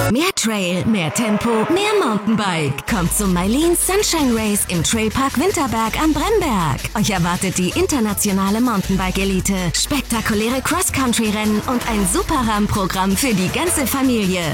Mehr Trail, mehr Tempo, mehr Mountainbike. Kommt zum Mylene Sunshine Race im Trailpark Winterberg am Bremberg. Euch erwartet die internationale Mountainbike-Elite, spektakuläre Cross-Country-Rennen und ein super Rahmenprogramm für die ganze Familie.